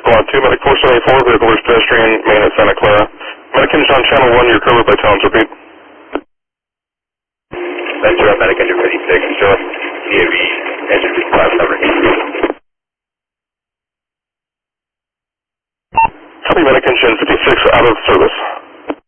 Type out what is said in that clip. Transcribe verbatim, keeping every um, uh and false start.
Squad two, Medic four seventy-four, vehicle is pedestrian, main at Santa Clara. Medic engine on channel one, you're covered by tones, repeat. Ventura, Medic engine fifty-six, show us C A V, engine fifty-five, cover. Copy, Medic engine fifty-six, out of service.